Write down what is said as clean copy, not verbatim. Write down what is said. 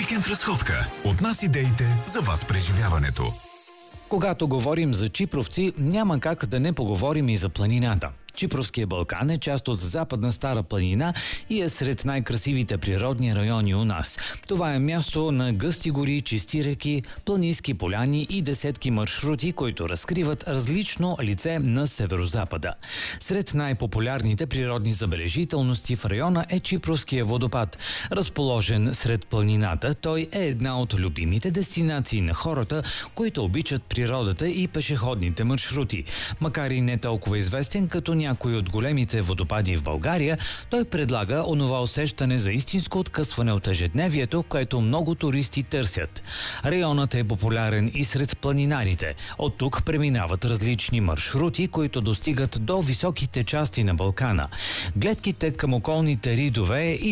Уикенд разходка. От нас идеите, за вас преживяването. Когато говорим за чипровци, няма как да не поговорим и за планината. Чипровския Балкан е част от Западна Стара планина и е сред най-красивите природни райони у нас. Това е място на гъсти гори, чисти реки, планински поляни и десетки маршрути, които разкриват различно лице на северозапада. Сред най-популярните природни забележителности в района е Чипровския водопад. Разположен сред планината, той е една от любимите дестинации на хората, които обичат природата и пешеходните маршрути. Макар и не толкова известен като някои от големите водопади в България, той предлага онова усещане за истинско откъсване от ежедневието, което много туристи търсят. Районът е популярен и сред планинарите. От тук преминават различни маршрути, които достигат до високите части на Балкана. Гледките към околните ридове и